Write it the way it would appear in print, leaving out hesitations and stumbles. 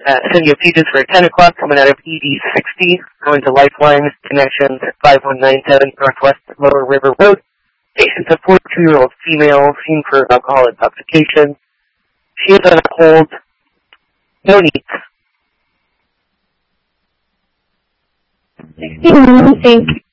Send you pages for 10 o'clock coming out of ED 60, going to Lifeline Connections at 5197 Northwest Lower River Road. Patient support, 2-year-old female, seen for alcohol intoxication. She is on hold. No needs. Thank you.